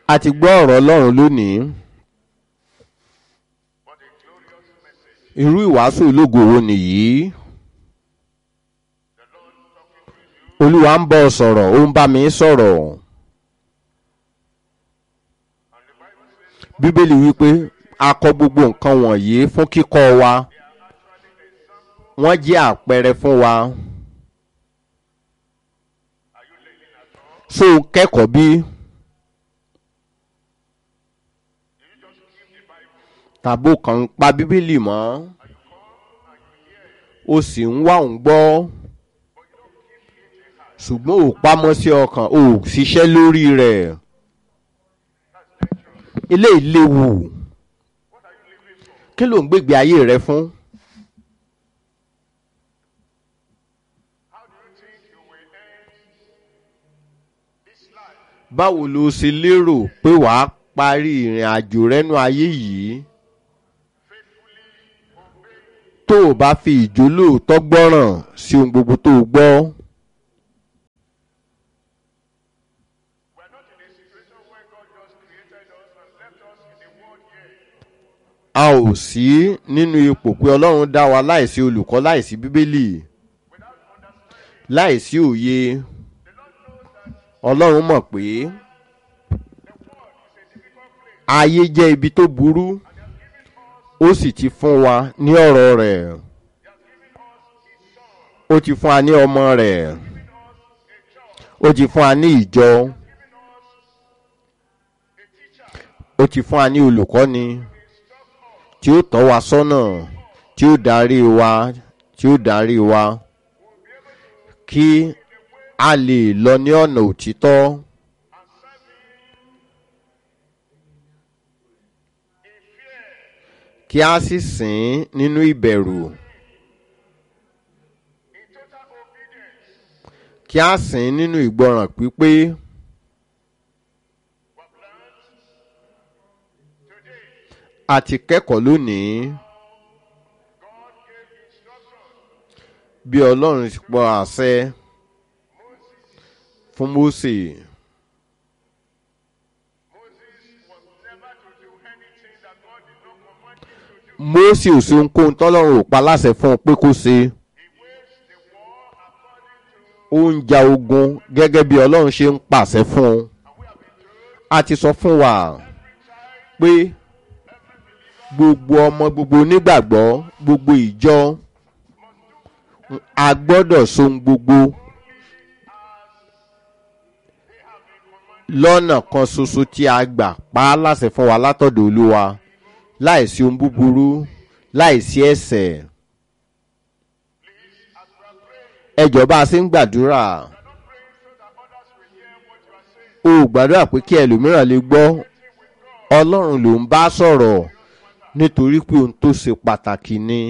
a ti gbọ́ ọ̀rọ̀ Ọlọ́run lónìí. Irú ìwàásù ológo wo nìyí? Olúwa ń bọ́ sọ̀rọ̀, ó ń bá mi sọ̀rọ̀. Bíbélì wípé a kọ gbogbo nǹkan wọ̀nyí fún kíkọ́ wa. Wọ́n jẹ́ àpẹẹrẹ fún wa. So kẹ́kọ̀ọ́ bí? Tàbó kan pa Bíbélì mọ́. O sì ń wá òun gbọ́. Ṣùgbọ́n ò pamọ́ sí ọkàn, ò ṣiṣẹ́ lórí rẹ̀. Ilé ìléwu. Kí ló ń gbégbé ayé rẹ fún? Báwo lo ṣe lérò pé wàá parí ìrìn àjò rẹ́nu ayé yìí? Tó o bá fi ìjólóòtọ́ gbọ́ràn sí ohun gbogbo tó o gbọ́. A ò sí nínú ipò pé Ọlọ́run dá wa láìsí olùkọ́, láìsí Bíbélì, láìsí òye. Ọlọ́run mọ̀ pé ayé jẹ́ ibi tó burú, ó sì ti fún wa ní ọ̀rọ̀ rẹ̀. Ó ti fún wa ní ọmọ rẹ̀. Ó ti fún wa ní ìjọ. Ó ti fún wa ní olùkọ́ni tí ó tọ́ wa sọ́nà, tí ó darí wa, tí ó darí wa kí a lè lọ ní ọ̀nà òtítọ́. Kí a sì sìn nínú ìbẹ̀rù. Kí a sìn nínú ìgbọràn pípé. A ti kẹ́kọ̀ọ́ lónìí bí Ọlọ́run ti pọ̀ àṣẹ fún Mósè. Mósè ò sí ohunkóhun tọ́lọ́run ò pa láṣẹ fún un pé kó ṣe. Ó ń ja ogun gẹ́gẹ́ bí Ọlọ́run ṣe ń pàṣẹ fún un. A ti sọ fún wa pé gbogbo ọmọ, gbogbo onígbàgbọ́, gbogbo ìjọ, a gbọ́dọ̀ sohun gbogbo lọ́nà kan ṣoṣo tí a gbà pa á láṣẹ fún wa látọ̀dọ̀ Olúwa, láìsí ohun búburú, láìsí ẹ̀ṣẹ̀. Ẹ jọ̀ọ́ bá a ṣe ń gbàdúrà. O gbàdúrà pé kí ẹlòmíràn lè gbọ́. Ọlọ́run ló ń bá sọ̀rọ̀ nítorí pé ohun tó ṣe pàtàkì ni.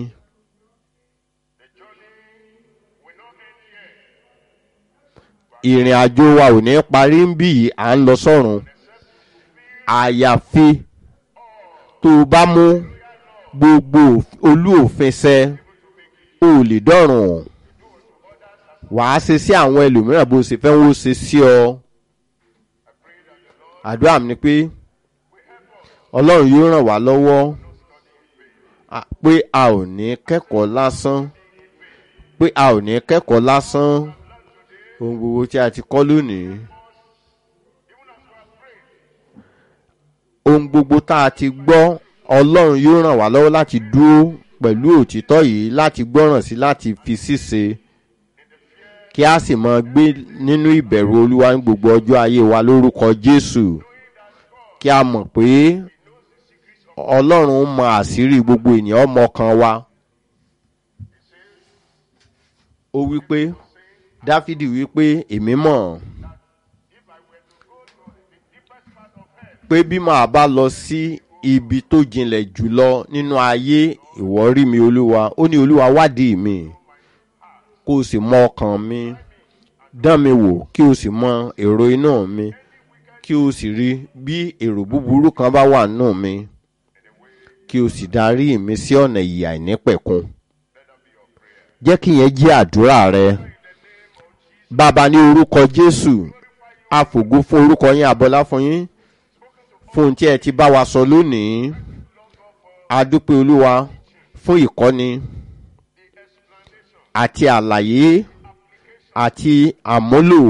Ìrìn àjò wa ò ní parí ń bí yìí, à ń lọ sọ́run. Àyàfi tó o bá mú gbogbo olú òfin ṣẹ, o lè dọ̀run. Wàá ṣe sí àwọn ẹlòmíràn bó ṣe fẹ́ wọ́n ṣe sí ọ. Àdúrà mi ni pé Ọlọ́run yóò ràn wá lọ́wọ́ pé a ò ní kẹ́kọ̀ọ́ lásán, pé a ò ní kẹ́kọ̀ọ́ lásán ohun gbogbo tí a ti kọ́ lónìí. Ohun gbogbo tá a ti gbọ́, Ọlọ́run yóò ràn wá lọ́wọ́ láti dúró pẹ̀lú òtítọ́ yìí, láti gbọ́ràn sí, láti fi ṣíṣe. Kí a sì máa gbé nínú ìbẹ̀rù Olúwa ní gbogbo ọjọ́ ayé wa lórúkọ Jésù. Kí a mọ̀ pé Ọlọ́run mọ àṣírí gbogbo ènìyàn, ọmọ kan wa. Ó wí pé, Dáfídì wí pé, èmi mọ̀ pé bí màá bá lọ sí ibi tó jinlẹ̀ jùlọ nínú ayé, ìwọ rí mi Olúwa. Ó ní Olúwa wádìí mi, kó o sì mọ ọkàn mi, dán mi wò kí o sì mọ èrò inú mi, kí o sì rí bí èrò búburú kan bá wà nínú mi, kí o sì darí mi sí ọ̀nà ìyè àìnípẹ̀kun. Jẹ́ kí yẹn jẹ́ àdúrà rẹ. Bàbá, ní orúkọ Jésù, a fògo fún orúkọ yín, àbọlá fún yín fún ohun tí ẹ ti bá wa sọ lónìí. A dúpẹ́ olúwa fún ìkọ́ni àti àlàyé àti àmúlò.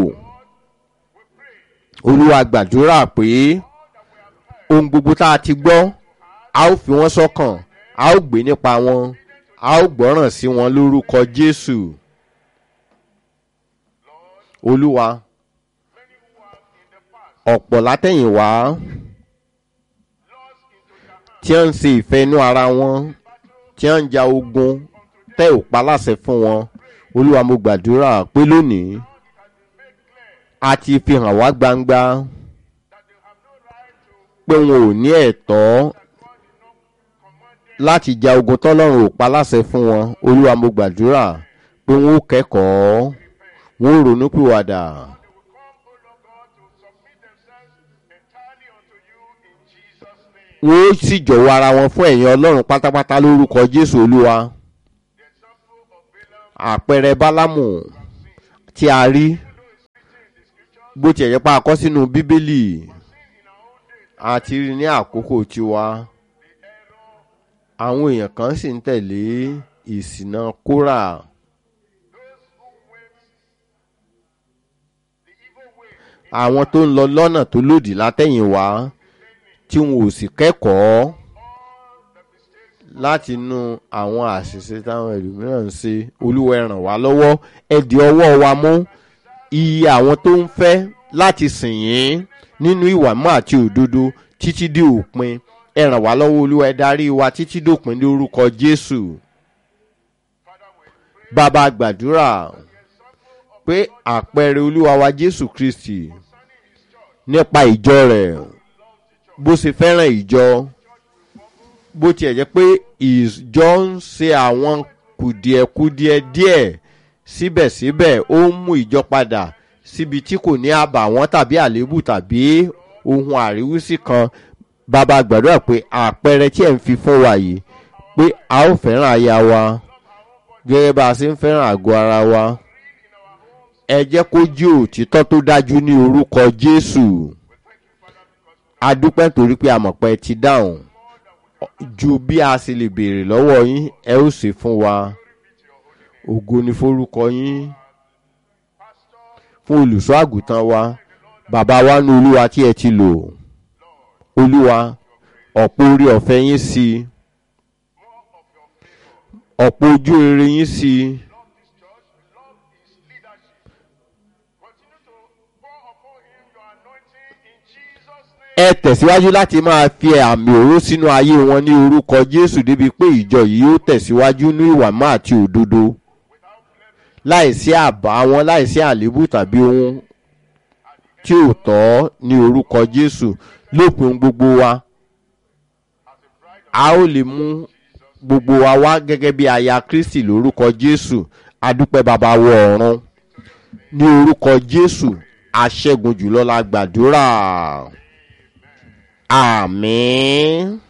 Olúwa gbàdúrà pé ohun gbogbo tá a ti gbọ́ a ó fi wọ́n sọ́kàn, a ó gbé nípa wọn, a ó gbọ́ràn sí wọn lórúkọ Jésù. Olúwa, ọ̀pọ̀ látẹ̀yìnwá tí wọ́n ń ṣe ìfẹ́ inú ara wọn, tí wọ́n ń ja ogun tẹ́ ò pa láṣẹ fún wọn. Olúwa, mo gbàdúrà pé lónìí a ti fi hàn wá gbangba pé wọn ò ní ẹ̀tọ́ láti ja ogun tọ́lọ́run ò pa láṣẹ fún wọn. Olúwa, mo gbàdúrà pé wọn ó kẹ́kọ̀ọ́, wọn ó ronúpìwàdà. Wọ́n ó sì jọ̀wọ́ ara wọn fún ẹ̀yin Ọlọ́run pátápátá lórúkọ Jésù. Olúwa, àpẹẹrẹ Bálámù tí a rí bó tiẹ̀ yẹ pa akọ́ sínú Bíbélì àti rí ní àkókò tiwa. Àwọn èèyàn kan sì ń tẹ̀lé ìṣìnà Kórà. Àwọn tó ń lọ lọ́nà tó lòdì látẹ̀yìnwá tí wọn ò sì kẹ́kọ̀ọ́ láti inú àwọn àṣìṣe táwọn ẹlòmíràn ń ṣe. Olúwa, ẹ ràn wá lọ́wọ́, ẹ di ọwọ́ wa mú. Iye àwọn tó ń fẹ́ láti sìn yín nínú ìwà mọ́ àti òdodo títí dé òpin, ẹ ràn wá lọ́wọ́. Olúwa, ẹ darí wa títí dópin ní orúkọ Jésù. Bàbá, gbàdúrà pé àpẹẹrẹ Olúwa wa Jésù Kristi nípa ìjọ rẹ̀, bó ṣe fẹ́ràn ìjọ, bó tiẹ̀ jẹ́ pé ìjọ ń ṣe àwọn kùdìẹ̀kudiẹ díẹ̀, síbẹ̀síbẹ̀ ó ń mú ìjọ padà síbi tí kò ní àbàwọ́n tàbí àléébù tàbí ohun àríwísí kan. Bàbá, gbàdúrà pé àpẹẹrẹ tí ẹ̀ ń fi fún wa yìí, pé a ó fẹ́ràn aya wa gẹ́gẹ́ bá a ṣe ń fẹ́ràn àgọ́ ara wa. Ẹ jẹ́ kó jẹ́ òtítọ́ tó dájú ní orúkọ Jésù. A dúpẹ́ torí pé a mọ̀ pé ẹ ti dáhùn ju bí a ṣe lè béèrè lọ́wọ́ yín, ẹ ó ṣe fún wa. Ògo ni forúkọ yín. Fún olùṣọ́ àgùntàn wa, bàbá wa ní Olúwa tí ẹ ti lò. Olúwa, ọ̀pọ̀ orí ọ̀fẹ́ yín sí i, ọ̀pọ̀ ojú rere yín sí i. Ẹ tẹ̀síwájú láti máa fi àmì òró sínú ayé wọn ní orúkọ Jésù, débi pé ìjọ yìí yóò tẹ̀síwájú ní ìwà mọ́ àti òdodo, láìsí àbá wọn, láìsí àléébù tàbí ohun tí ò tọ́ ní orúkọ Jésù. Lópin gbogbo wa, a ó lè mú gbogbo wa wá gẹ́gẹ́ bí aya Kristi lórúkọ Jésù. A dúpẹ́ bàbá wọ ọ̀run ní orúkọ Jésù. Aṣẹ́gun jùlọ la gbàdúrà. Àmín.